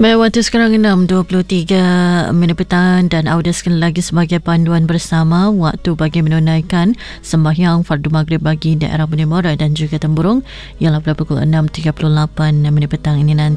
Baik, waktu sekarang 6.23 petang dan audio sekali lagi sebagai panduan bersama waktu bagi menunaikan sembahyang fardu maghrib bagi daerah Bukit Merah dan juga Temburong ialah pada pukul 6.38 petang ini nanti.